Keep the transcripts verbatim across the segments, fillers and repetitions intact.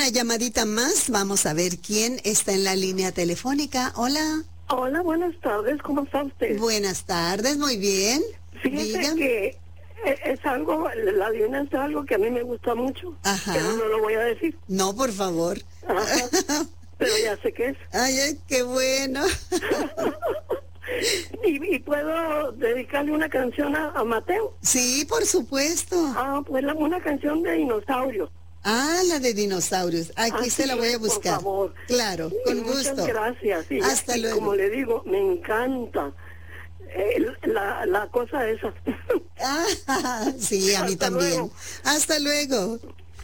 Una llamadita más, vamos a ver quién está en la línea telefónica. Hola. Hola, buenas tardes, ¿cómo está usted? Buenas tardes, muy bien. Fíjese Diga. que es algo, la adivinanza es algo que a mí me gusta mucho, Ajá. pero no lo voy a decir. No, por favor. Ajá. Pero ya sé qué es. Ay, ay, qué bueno. y, y puedo dedicarle una canción a, a Mateo. Sí, por supuesto. Ah, pues la, una canción de dinosaurio. Ah, la de dinosaurios. Aquí Así se la voy a es, buscar. Por favor. Claro, con Y gusto. Muchas gracias. Sí, Hasta y luego. Como le digo, me encanta eh, la, la cosa esa. Ah, sí, a mí Hasta también. luego. Hasta luego.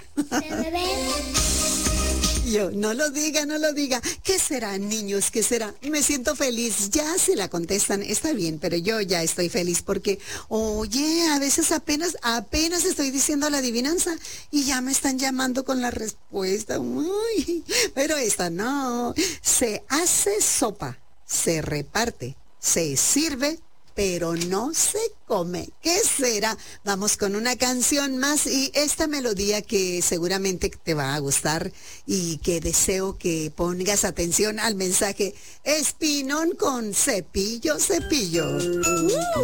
Yo, no lo diga, no lo diga. ¿Qué será, niños? ¿Qué será? Me siento feliz. Ya se la contestan, está bien, pero yo ya estoy feliz porque, oye, a veces apenas, apenas estoy diciendo la adivinanza y ya me están llamando con la respuesta. Uy, pero esta no. Se hace sopa, se reparte, se sirve, pero no se come. ¿Qué será? Vamos con una canción más y esta melodía que seguramente te va a gustar y que deseo que pongas atención al mensaje. Espinón con cepillo, cepillo. Uh.